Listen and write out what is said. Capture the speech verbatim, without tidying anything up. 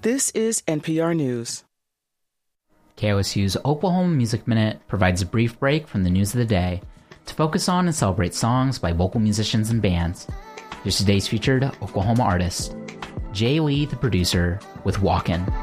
This is N P R News. K O S U's Oklahoma Music Minute provides a brief break from the news of the day to focus on and celebrate songs by local musicians and bands. Here's today's featured Oklahoma artist, Jay Lee, the producer, with Walkin'.